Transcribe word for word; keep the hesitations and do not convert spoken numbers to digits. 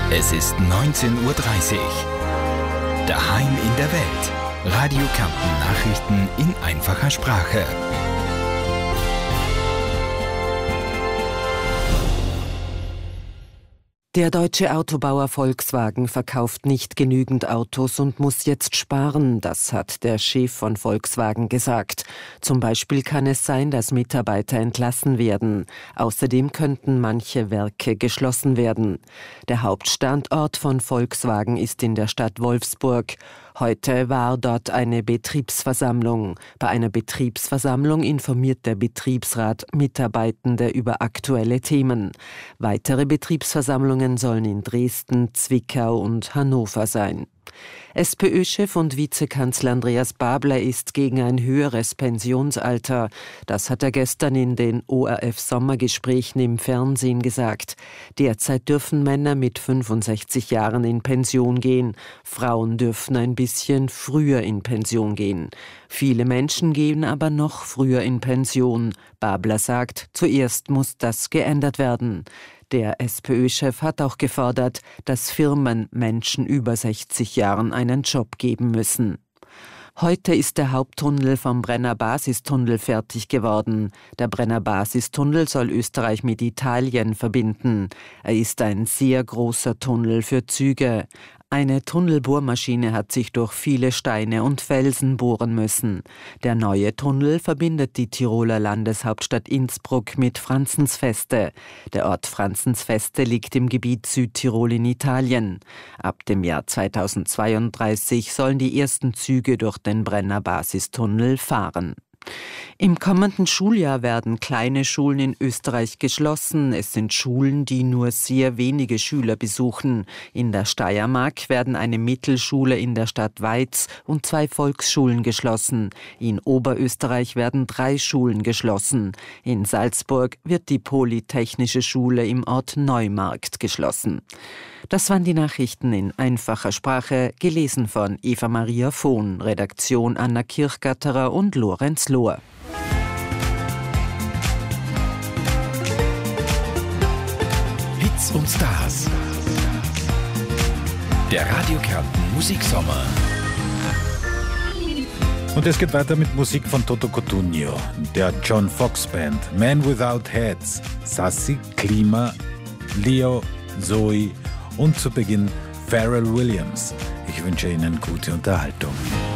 Es ist neunzehn Uhr dreißig. Daheim in der Welt. Radio Kärnten Nachrichten in einfacher Sprache. Der deutsche Autobauer Volkswagen verkauft nicht genügend Autos und muss jetzt sparen, das hat der Chef von Volkswagen gesagt. Zum Beispiel kann es sein, dass Mitarbeiter entlassen werden. Außerdem könnten manche Werke geschlossen werden. Der Hauptstandort von Volkswagen ist in der Stadt Wolfsburg. Heute war dort eine Betriebsversammlung. Bei einer Betriebsversammlung informiert der Betriebsrat Mitarbeitende über aktuelle Themen. Weitere Betriebsversammlungen sollen in Dresden, Zwickau und Hannover sein. SPÖ-Chef und Vizekanzler Andreas Babler ist gegen ein höheres Pensionsalter. Das hat er gestern in den O R F-Sommergesprächen im Fernsehen gesagt. Derzeit dürfen Männer mit fünfundsechzig Jahren in Pension gehen. Frauen dürfen ein bisschen früher in Pension gehen. Viele Menschen gehen aber noch früher in Pension. Babler sagt, zuerst muss das geändert werden. Der SPÖ-Chef hat auch gefordert, dass Firmen Menschen über sechzig Jahren einen Job geben müssen. Heute ist der Haupttunnel vom Brenner Basistunnel fertig geworden. Der Brenner Basistunnel soll Österreich mit Italien verbinden. Er ist ein sehr großer Tunnel für Züge. Eine Tunnelbohrmaschine hat sich durch viele Steine und Felsen bohren müssen. Der neue Tunnel verbindet die Tiroler Landeshauptstadt Innsbruck mit Franzensfeste. Der Ort Franzensfeste liegt im Gebiet Südtirol in Italien. Ab dem Jahr zweitausendzweiunddreißig sollen die ersten Züge durch den Brenner Basistunnel fahren. Im kommenden Schuljahr werden kleine Schulen in Österreich geschlossen. Es sind Schulen, die nur sehr wenige Schüler besuchen. In der Steiermark werden eine Mittelschule in der Stadt Weiz und zwei Volksschulen geschlossen. In Oberösterreich werden drei Schulen geschlossen. In Salzburg wird die Polytechnische Schule im Ort Neumarkt geschlossen. Das waren die Nachrichten in einfacher Sprache, gelesen von Eva-Maria Vohn, Redaktion Anna Kirchgatterer und Lorenz Lohr. Hits und Stars. Der Radio Kärnten Musiksommer. Und es geht weiter mit Musik von Toto Cotugno, der John Fox Band, Man Without Heads, Sassi, Klima, Leo, Zoe und zu Beginn Pharrell Williams. Ich wünsche Ihnen gute Unterhaltung.